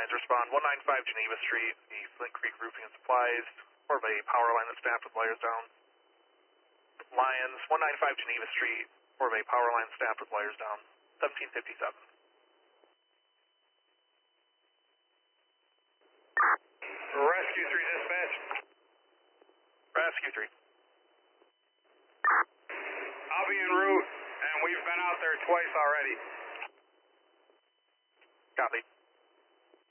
lines respond. 195 Geneva Street, the Flint Creek Roofing and Supplies. Or of a power line that's staffed with wires down. Lions, 195 Geneva Street, or of a power line staffed with wires down. 1757. Rescue 3 dispatch. Rescue 3. I'll be en route, and we've been out there twice already. Copy.